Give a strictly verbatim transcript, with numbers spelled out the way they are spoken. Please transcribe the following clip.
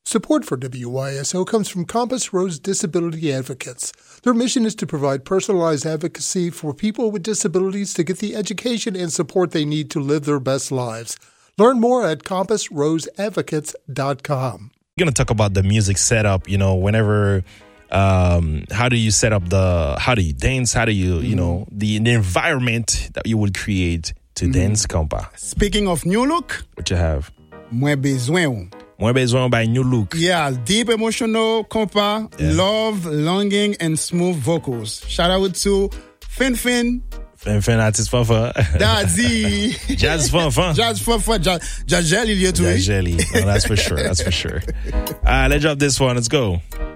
Support for W Y S O comes from Compass Rose Disability Advocates. Their mission is to provide personalized advocacy for people with disabilities to get the education and support they need to live their best lives. Learn more at compass rose advocates dot com. We're going to talk about the music setup, you know, whenever, um, how do you set up the, how do you dance? How do you, mm-hmm. you know, the, the environment that you would create to mm-hmm. dance, compa? Speaking of new look. What you have? Mwen bezwen. Mwen bezwen by New Look. Yeah, deep emotional, compa, yeah. love, longing, and smooth vocals. Shout out to Fin Fin. Fin Fin, artist Fafa. Daddy. Jazz Fafa. Jazz Fafa. Jazz Jelly. Jazz Jelly. No, that's for sure. That's for sure. All right, let's drop this one. Let's go.